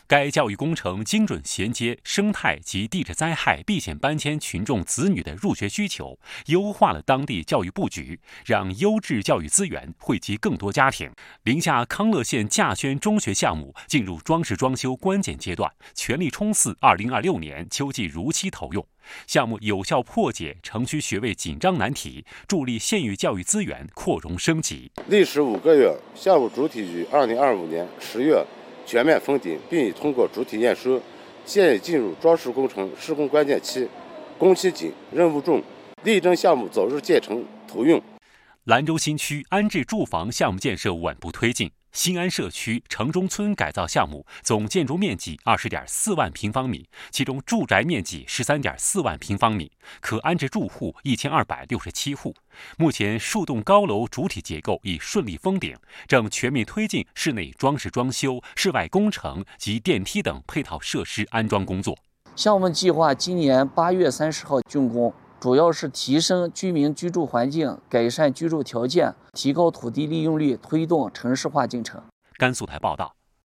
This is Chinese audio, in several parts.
该教育工程精准衔接生态及地质灾害避险搬迁群众子女的入学需求，优化了当地教育布局，让优质教育资源惠及更多家庭。临夏康乐县稼轩中学项目进入装饰装修关键阶段，全力冲刺2026年秋季如期投用。项目有效破解城区学位紧张难题，助力县域教育资源扩容升级。 历时5个月，项目主体于2025年10月全面封顶，并已通过主体验收，现已进入装饰工程施工关键期，工期紧，任务重，力争项目早日建成投用。 兰州新区安置住房项目建设稳步推进。新安社区城中村改造项目总建筑面积20.4万平方米，其中住宅面积13.4万平方米，可安置住户1267户。目前数栋高楼主体结构已顺利封顶，正全面推进室内装饰装修、室外工程及电梯等配套设施安装工作。 项目计划今年8月30号竣工，主要是提升居民居住环境，改善居住条件，提高土地利用率，推动城市化进程。 甘肃台报道。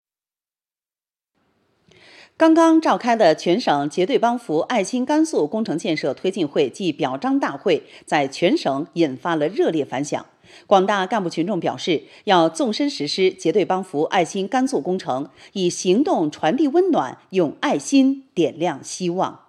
刚刚召开的全省结对帮扶爱心甘肃工程建设推进会暨表彰大会，在全省引发了热烈反响。广大干部群众表示，要纵深实施结对帮扶爱心甘肃工程，以行动传递温暖，用爱心点亮希望。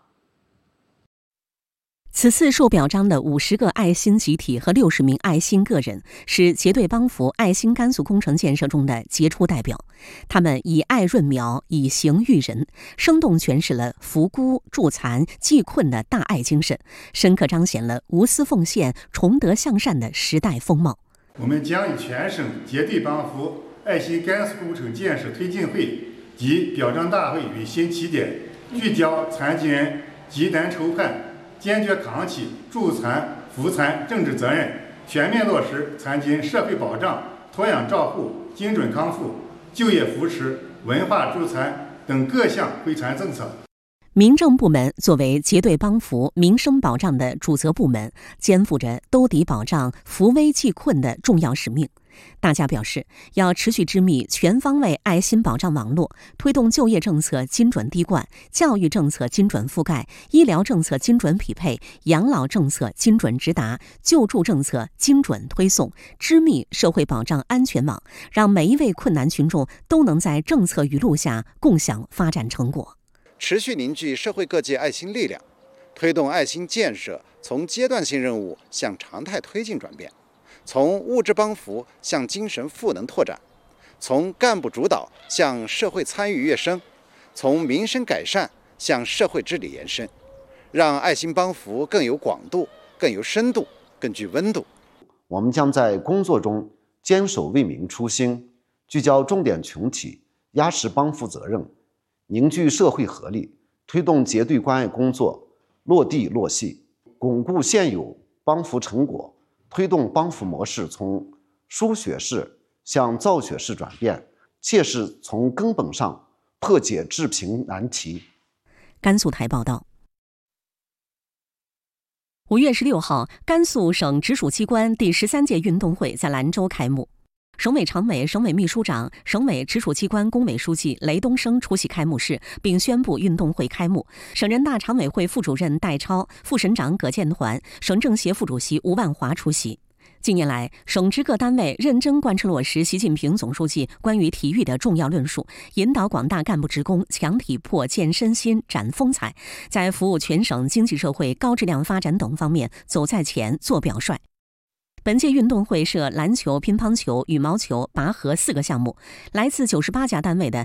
此次受表彰的50个爱心集体和60名爱心个人是结对帮扶爱心甘肃工程建设中的杰出代表，他们以爱润苗，以行育人，生动诠释了扶孤助残济困的大爱精神，深刻彰显了无私奉献、崇德向善的时代风貌。 我们将以全省结对帮扶爱心甘肃工程建设推进会及表彰大会为新起点，聚焦残疾人急难愁盼，坚决扛起助残扶残政治责任，全面落实残疾人社会保障、托养照护、精准康复、就业扶持、文化助残等各项惠残政策。 民政部门作为结对帮扶、民生保障的主责部门，肩负着兜底保障、扶危济困的重要使命。大家表示，要持续织密全方位爱心保障网络，推动就业政策精准滴灌、教育政策精准覆盖、医疗政策精准匹配、养老政策精准直达、救助政策精准推送，织密社会保障安全网，让每一位困难群众都能在政策雨露下共享发展成果。 持续凝聚社会各界爱心力量，推动爱心建设从阶段性任务向常态推进转变，从物质帮扶向精神赋能拓展，从干部主导向社会参与跃升，从民生改善向社会治理延伸，让爱心帮扶更有广度、更有深度、更具温度。 我们将在工作中坚守为民初心，聚焦重点群体，压实帮扶责任，凝聚社会合力，推动结对关爱工作落地落细，巩固现有帮扶成果，推动帮扶模式从输血式向造血式转变，切实从根本上破解致贫难题。 甘肃台报道。5月16号，甘肃省直属机关第13届运动会在兰州开幕。省委常委、省委秘书长、省委直属机关工委书记雷东升出席开幕式，并宣布运动会开幕。省人大常委会副主任戴超、副省长葛建团、省政协副主席吴万华出席。近年来，省直各单位认真贯彻落实习近平总书记关于体育的重要论述，引导广大干部职工强体魄、健身心、展风采，在服务全省经济社会高质量发展等方面走在前、做表率。本届运动会设篮球、乒乓球、羽毛球、拔河4个项目，来自98家单位的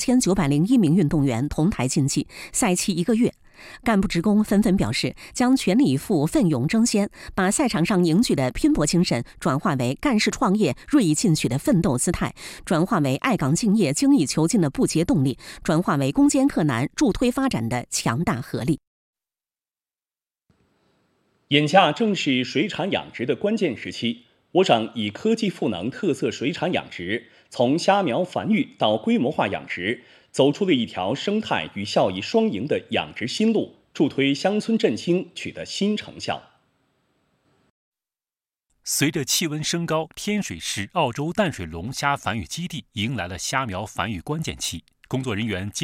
2901名运动员同台竞技，赛期1个月。干部职工纷纷表示，将全力以赴、奋勇争先，把赛场上凝聚的拼搏精神转化为干事创业、锐意进取的奋斗姿态，转化为爱岗敬业、精益求精的不竭动力，转化为攻坚克难、助推发展的强大合力。 眼下正是水产养殖的关键时期，我省以科技赋能特色水产养殖，从虾苗繁育到规模化养殖，走出了一条生态与效益双赢的养殖新路，助推乡村振兴取得新成效。 随着气温升高，天水市澳洲淡水龙虾繁育基地迎来了虾苗繁育关键期，工作人员